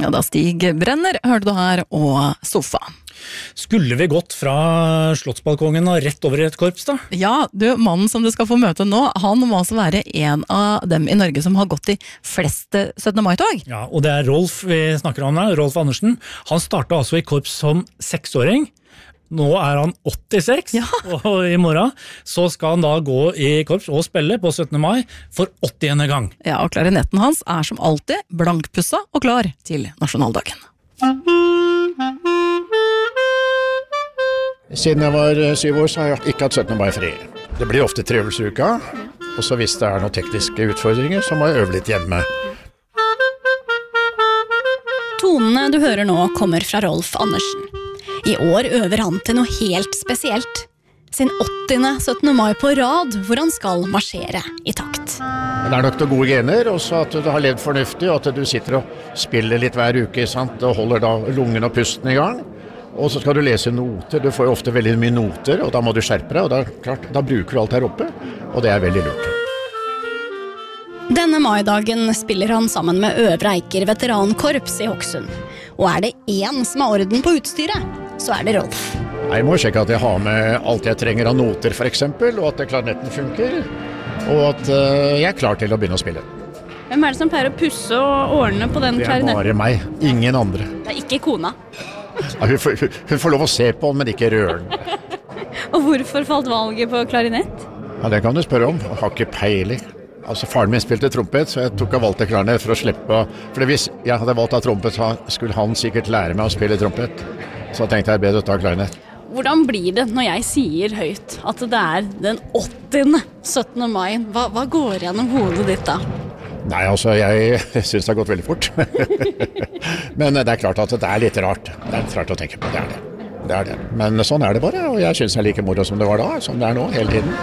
Ja, da Stig Brenner, hørte du her, og Sofa. Skulle vi gått fra slottsbalkongen og rett over i et korps da? Ja, mannen som du skal få møte nå, han må altså være en av dem i Norge som har gått i flest 17. mai-tog. Ja, og det Rolf vi snakker om her, Rolf Andersen. Han startet altså i korps som 6-åring. Nå han 86, ja. Og i morgen så skal han da gå i korps og spille på 17. mai for 80. gang. Ja, og klarinetten hans som alltid blankpussa og klar til nasjonaldagen. Siden jeg var 7 år så har jeg ikke hatt 17. mai fri. Det blir ofte 3 øvelser uka, og så hvis det noen tekniske utfordringer så må jeg øve litt hjemme. Tonene du hører nå kommer fra Rolf Andersen. I år øver han til noe helt spesielt. Sin 80. 17. mai på rad, hvor han skal marsjere i takt. Det nok noen gode gener, og så at du har levd fornuftig, og at du sitter og spiller litt hver uke, sant? Og holder da lungen og pusten i gang. Og så skal du lese noter. Du får jo ofte veldig mye noter, og da må du skjerpe deg, og da bruker du alt her oppe, og det veldig lurt. Denne maidagen spiller han sammen med Øvre Eiker veterankorps i Hokksund. Og det én som har orden på utstyret, så det Rolf. Jeg må sjekke at jeg har med alt jeg trenger av noter for eksempel, og at klarinetten funker, og at jeg klar til å begynne å spille. Hvem det som pleier å pusse og ordne på den klarinetten? Det bare meg, ingen andre. Det ikke kona? Ja, hun får lov å se på den, men ikke røre den. Og hvorfor falt valget på klarinett? Ja, det kan du spørre om, jeg har ikke peiling. Altså, faren min spilte trompet, så jeg valgte klarinett for å slippe. For hvis jeg hadde valgt av trompet, så skulle han sikkert lære meg å spille trompet. Så tenkte jeg bedre å ta klarinett. Hvordan blir det når jeg sier høyt at det den 80. 17. mai? Hva går gjennom hodet ditt da? Nei, altså, jeg synes det har gått veldig fort. Men det klart at det litt rart. Det litt rart å tenke på, det det. Men sånn det bare, og jeg synes det like moro som det var da, som det nå, hele tiden.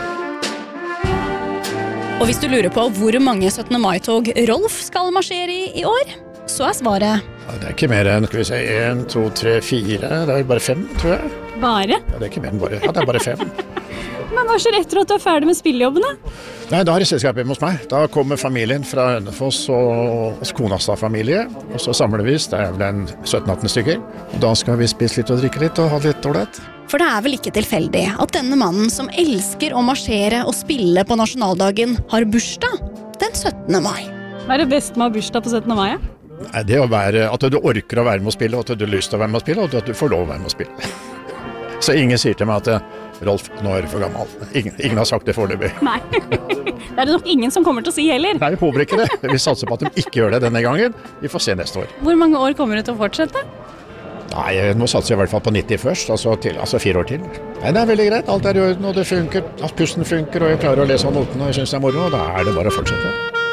Og hvis du lurer på hvor mange 17. mai-tog Rolf skal marsjere i år, så svaret... Ja, det ikke mer enn, skal vi se, 1, 2, 3, 4, det bare 5, tror jeg. Bare? Ja, det ikke mer enn bare, ja, det bare 5. Men hva skjer etter at du ferdig med spillejobbene? Nei, da det selskap hjemme hos meg. Da kommer familien fra Hønefoss og Konastad-familie, og så samler vi, det vel en 17-18 stykker. Og da skal vi spise litt og drikke litt og ha litt ålreit. For det vel ikke tilfeldig at denne mannen som elsker å marsjere og spille på nasjonaldagen, har bursdag den 17. mai. Hva det beste med å ha bursdag på 17. mai? Nei, det å være, at du orker å være med å spille, og at du har lyst til å være med å spille, og at du får lov å være med å spille. Så ingen sier til meg at Rolf, nå du for gammel. Ingen har sagt det foreløpig. Nei, det det nok ingen som kommer til å si heller. Nei, vi håper ikke det. Vi satser på at de ikke gjør det denne gangen. Vi får se neste år. Hvor mange år kommer du til å fortsette? Nei, nå satser jeg i hvert fall på 90 først, altså 4 år til. Nei, det veldig greit, alt i orden, og det funker, at pusten funker, og jeg klarer å lese av notene, og jeg synes det moro, og da det bare å fortsette.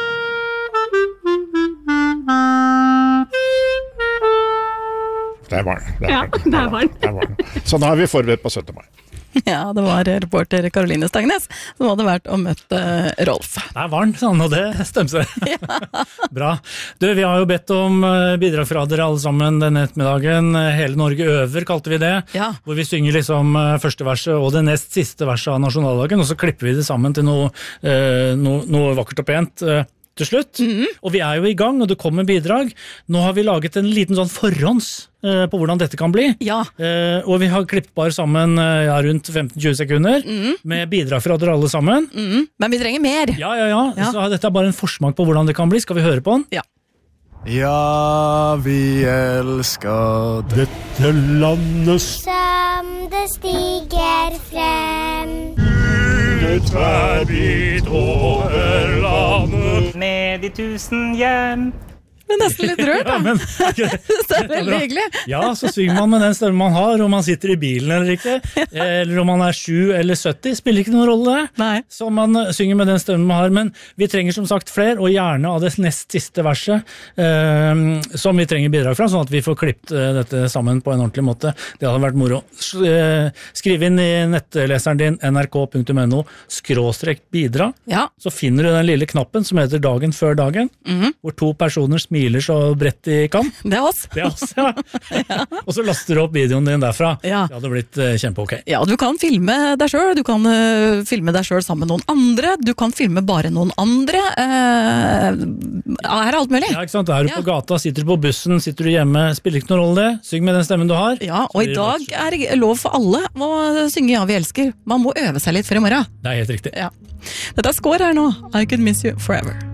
Det var den. Så nå vi forberedt på 17. mai. Ja, det var reporter Karoline Stagnes som hadde vært og møtt Rolf. Der var den, sånn, og det stemte. Ja. Bra. Du, vi har jo bedt om bidrag fra dere alle sammen denne ettermiddagen. Hele Norge øver, kalte vi det. Ja. Hvor vi synger liksom første verset og det nest siste verset av nasjonaldagen, og så klipper vi det sammen til noe vakkert og pent til slutt. Og vi jo i gang, og det kommer bidrag. Nå har vi laget en liten sånn forhånds på hvordan dette kan bli. Ja. Og vi har klippet bare sammen rundt 15-20 sekunder med bidrag fra dere alle sammen. Men vi trenger mer. Ja. Så dette bare en forsmak på hvordan det kan bli. Skal vi høre på den? Ja. Ja, vi elsker dette landet som det stiger frem. Tverrbit over landet med de 1000 hjem. Det nesten litt rørt, da. Ja, men, det veldig hyggelig. Ja, så synger man med den stemmen man har, om man sitter i bilen eller ikke, eller om man 7 eller 70, spiller ikke noen rolle det. Nei. Så man synger med den stemmen man har, men vi trenger som sagt flere, og gjerne av det nest siste verset, som vi trenger bidrag fra, sånn at vi får klippet dette sammen på en ordentlig måte. Det hadde vært moro. Skriv inn i nettleseren din, nrk.no/bidra, ja. Så finner du den lille knappen som heter Dagen før dagen, hvor 2 personer smiler smiler så bredt de kan. Det er oss. Det er oss, ja. Og så laster du opp videoen din derfra. Det hadde blitt kjempeok. Ja, du kan filme deg selv, du kan filme deg selv sammen med noen andre, du kan filme bare noen andre. Her er alt mulig. Ja, ikke sant? Er du på gata, sitter du på bussen, sitter du hjemme, spiller ikke noen rolle det. Syng med den stemmen du har. Ja, og i dag er det lov for alle å synge Ja, vi elsker. Man må øve seg litt før i morgen. Det er helt riktig. Ja. Dette er Skår her nå. I Could Miss You Forever.